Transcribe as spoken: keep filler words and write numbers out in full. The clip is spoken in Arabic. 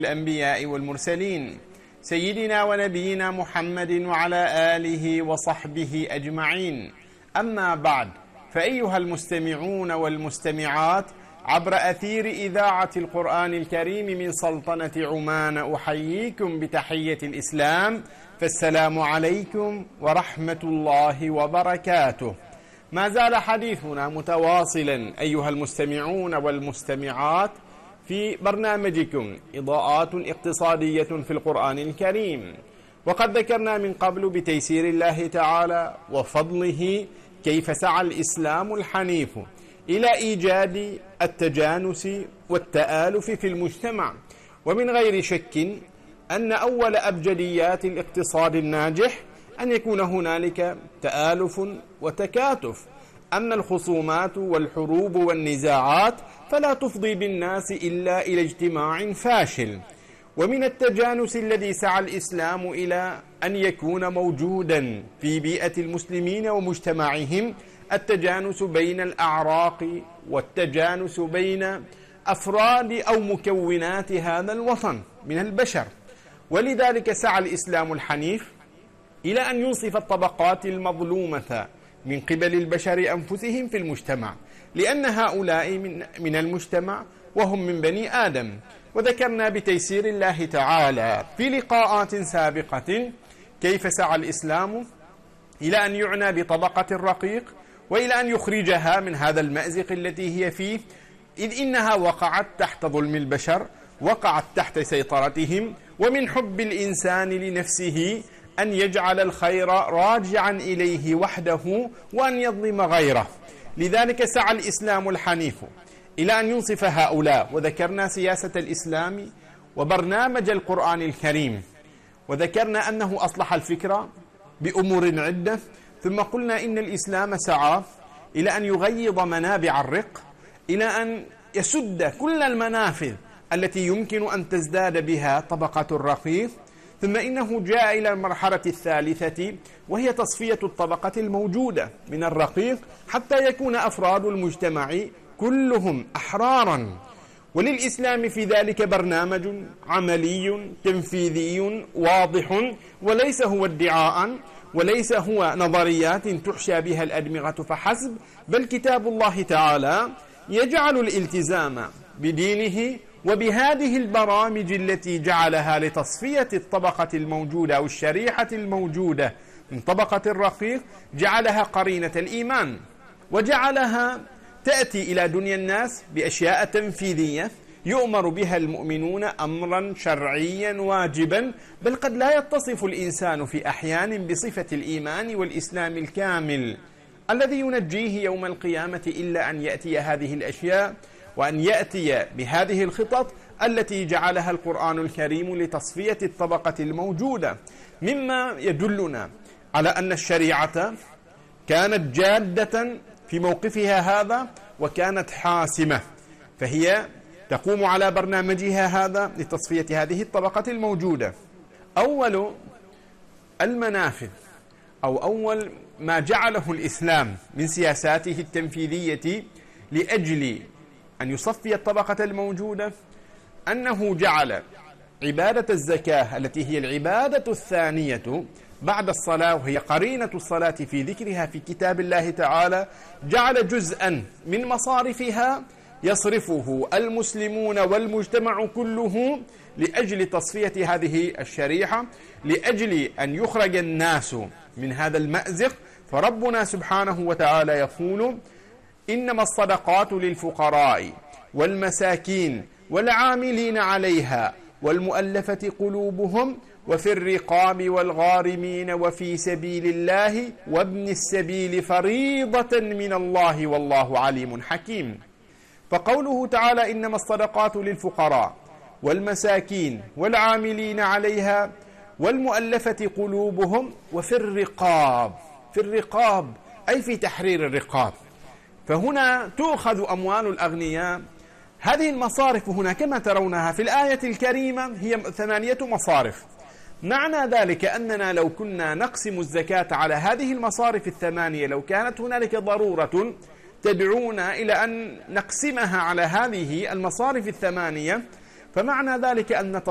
الأنبياء والمرسلين سيدنا ونبينا محمد وعلى آله وصحبه أجمعين. أما بعد، فأيها المستمعون والمستمعات عبر أثير إذاعة القرآن الكريم من سلطنة عمان، أحييكم بتحية الإسلام، فالسلام عليكم ورحمة الله وبركاته. ما زال حديثنا متواصلا أيها المستمعون والمستمعات في برنامجكم إضاءات اقتصادية في القرآن الكريم، وقد ذكرنا من قبل بتيسير الله تعالى وفضله كيف سعى الإسلام الحنيف إلى إيجاد التجانس والتآلف في المجتمع، ومن غير شك أن أول أبجديات الاقتصاد الناجح أن يكون هنالك تآلف وتكاتف. أما الخصومات والحروب والنزاعات فلا تفضي بالناس إلا إلى اجتماع فاشل. ومن التجانس الذي سعى الإسلام إلى أن يكون موجودا في بيئة المسلمين ومجتمعهم التجانس بين الأعراق والتجانس بين أفراد أو مكونات هذا الوطن من البشر. ولذلك سعى الإسلام الحنيف إلى أن ينصف الطبقات المظلومة من قبل البشر أنفسهم في المجتمع، لأن هؤلاء من, من المجتمع وهم من بني آدم. وذكرنا بتيسير الله تعالى في لقاءات سابقة كيف سعى الإسلام إلى أن يعنى بطبقة الرقيق وإلى أن يخرجها من هذا المأزق التي هي فيه، إذ إنها وقعت تحت ظلم البشر، وقعت تحت سيطرتهم، ومن حب الإنسان لنفسه أن يجعل الخير راجعا إليه وحده وأن يظلم غيره. لذلك سعى الإسلام الحنيف إلى أن ينصف هؤلاء، وذكرنا سياسة الإسلام وبرنامج القرآن الكريم، وذكرنا أنه أصلح الفكرة بأمور عدة، ثم قلنا إن الإسلام سعى إلى أن يغيض منابع الرق، إلى أن يسد كل المنافذ التي يمكن أن تزداد بها طبقة الرقيق، ثم إنه جاء إلى المرحلة الثالثة وهي تصفية الطبقة الموجودة من الرقيق حتى يكون أفراد المجتمع كلهم أحرارا. وللإسلام في ذلك برنامج عملي تنفيذي واضح، وليس هو ادعاء وليس هو نظريات تحشى بها الأدمغة فحسب، بل كتاب الله تعالى يجعل الالتزام بدينه وبهذه البرامج التي جعلها لتصفية الطبقة الموجودة أو الشريحة الموجودة من طبقة الرقيق، جعلها قرينة الإيمان، وجعلها تأتي إلى دنيا الناس بأشياء تنفيذية يؤمر بها المؤمنون أمرا شرعيا واجبا، بل قد لا يتصف الإنسان في أحيان بصفة الإيمان والإسلام الكامل الذي ينجيه يوم القيامة إلا أن يأتي هذه الأشياء، وأن يأتي بهذه الخطط التي جعلها القرآن الكريم لتصفية الطبقة الموجودة، مما يدلنا على أن الشريعة كانت جادة في موقفها هذا وكانت حاسمة، فهي تقوم على برنامجها هذا لتصفية هذه الطبقة الموجودة. أول المنافذ أو أول ما جعله الإسلام من سياساته التنفيذية لأجل أن يصفي الطبقة الموجودة أنه جعل عبادة الزكاة التي هي العبادة الثانية بعد الصلاة، وهي قرينة الصلاة في ذكرها في كتاب الله تعالى، جعل جزءا من مصارفها يصرفه المسلمون والمجتمع كله لأجل تصفية هذه الشريحة، لأجل أن يخرج الناس من هذا المأزق. فربنا سبحانه وتعالى يقول: إنما الصدقات للفقراء والمساكين والعاملين عليها والمؤلفة قلوبهم وفي الرقاب والغارمين وفي سبيل الله وابن السبيل فريضة من الله والله عليم حكيم. فقوله تعالى إنما الصدقات للفقراء والمساكين والعاملين عليها والمؤلفة قلوبهم وفي الرقاب، في الرقاب أي في تحرير الرقاب، فهنا تؤخذ أموال الأغنياء. هذه المصارف هنا كما ترونها في الآية الكريمة هي ثمانية مصارف. معنى ذلك أننا لو كنا نقسم الزكاة على هذه المصارف الثمانية، لو كانت هنالك ضرورة تدعونا إلى أن نقسمها على هذه المصارف الثمانية، فمعنى ذلك أن